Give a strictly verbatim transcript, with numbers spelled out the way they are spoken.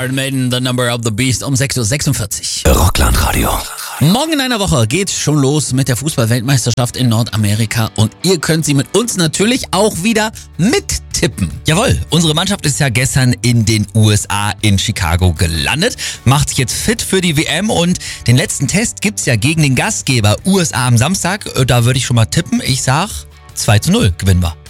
Iron Maiden, The Number of the Beast um sechs Uhr sechsundvierzig. Rockland-Radio. Morgen in einer Woche geht's schon los mit der Fußball-Weltmeisterschaft in Nordamerika und ihr könnt sie mit uns natürlich auch wieder mittippen. Jawohl, unsere Mannschaft ist ja gestern in den U S A in Chicago gelandet, macht sich jetzt fit für die W M und den letzten Test gibt's ja gegen den Gastgeber U S A am Samstag. Da würde ich schon mal tippen, ich sag zwei zu null gewinnen wir.